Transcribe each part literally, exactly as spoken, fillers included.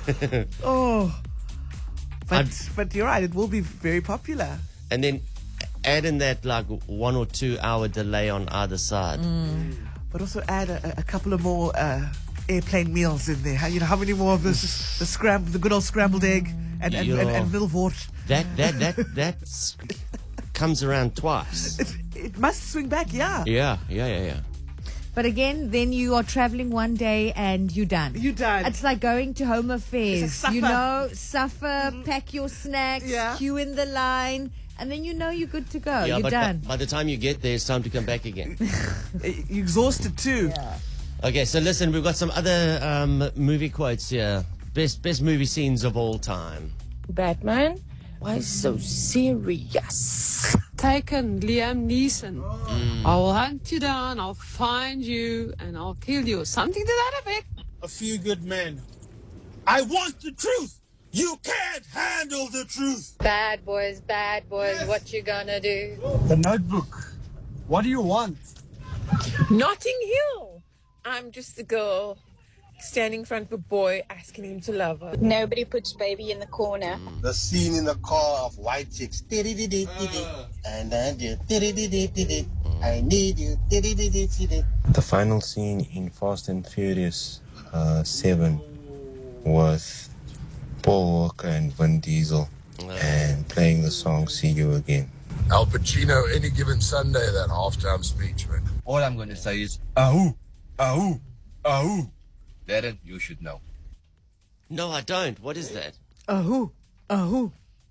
Oh. But, I'd- but you're right, it will be very popular. And then add in that like one or two hour delay on either side. But also add a, a couple of more uh, airplane meals in there. How, you know, how many more of this, the scram, the good old scrambled egg and, and, and, Yeah. and Milvoort? That that that that s- comes around twice. It, it must swing back, yeah. Yeah, yeah, yeah, yeah. But again, then you are traveling one day and you're done. You're done. It's like going to Home Affairs. It's like you supper. know, suffer, pack your snacks, Yeah. queue in the line, and then you know you're good to go. Yeah, you're but done. by, by the time you get there, it's time to come back again. You're exhausted too. Okay, so listen, we've got some other um, movie quotes here. Best best movie scenes of all time. Batman? Why so serious? Taken Liam Neeson. I will hunt you down, I'll find you, and I'll kill you. Something to that effect. A Few Good Men. I want the truth. You can't handle the truth. Bad boys, bad boys, what you gonna do? The Notebook. What do you want? Notting Hill. I'm just a girl standing in front of a boy asking him to love her. Nobody puts baby in the corner. The scene in the car of white chicks. And I do. I need you. The final scene in Fast and Furious uh, seven with Paul Walker and Vin Diesel and playing the song See You Again. Al Pacino, any given Sunday, that halftime speech, man. All I'm going to say is, ahoo, ahoo, ahoo. Darren, you should know. No, I don't. What is that? Oh, oh.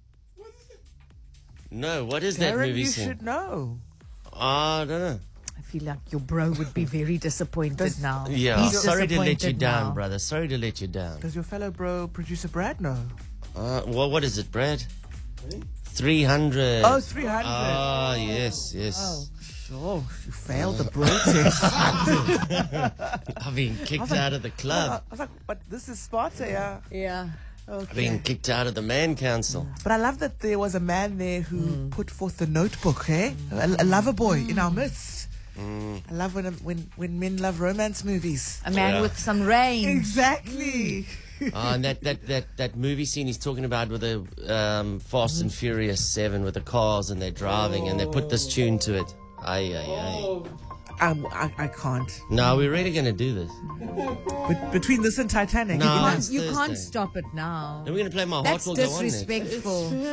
No, what is that Darren, movie you scene? should know. I don't know. I feel like your bro would be very disappointed now. Yeah, He's sorry to let you disappointed down, now. brother. Sorry to let you down. Does your fellow bro, producer Brad, know? Uh, well, what is it, Brad? three hundred. Oh, three hundred. Ah, yes, yes. Oh, sure. You failed the bro test. I've been kicked out of the I club. was like, but this is Sparta, yeah. Yeah. I've been Okay. kicked out of the man council. But I love that there was a man there who put forth the Notebook, eh? A, a lover boy in our midst. I love when when when men love romance movies. A man Yeah. with some range. Exactly. Oh, and that, that, that, that movie scene he's talking about with the um, Fast and Furious seven with the cars and they're driving and they put this tune to it. Ay, ay, ay. Um, I, I can't. No, we're really going to do this. But between this and Titanic, No. you know, It's You can't Thursday. stop it now. And we're going to play My Heart That's Will Go On next. disrespectful.